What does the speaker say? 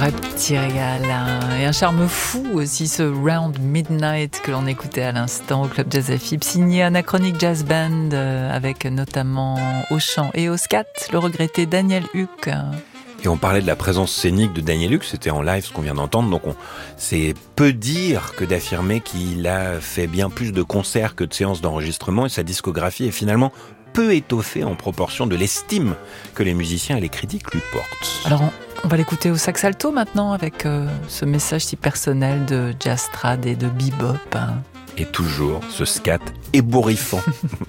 petit régal, hein. Et un charme fou aussi, ce Round Midnight que l'on écoutait à l'instant au Club Jazz FM, signé Anachronic Jazz Band, avec notamment au chant et au scat le regretté Daniel Huck. Et on parlait de la présence scénique de Daniel Huck, c'était en live ce qu'on vient d'entendre, donc c'est peu dire que d'affirmer qu'il a fait bien plus de concerts que de séances d'enregistrement, et sa discographie est finalement peu étoffée en proportion de l'estime que les musiciens et les critiques lui portent. Alors on va l'écouter au sax alto maintenant avec ce message si personnel de jazz trad et de bebop. Et toujours ce scat ébouriffant.